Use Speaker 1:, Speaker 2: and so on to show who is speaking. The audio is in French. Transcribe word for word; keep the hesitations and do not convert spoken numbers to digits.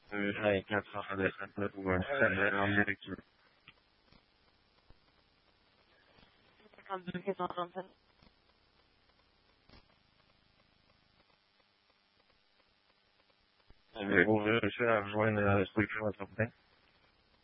Speaker 1: Euh, avec quatre heures de trente-neuf ou un salaire en lecture.
Speaker 2: cinquante-deux quatre cent trente-sept.
Speaker 1: Euh, bonjour, je suis à rejoindre la structure entrepreneur.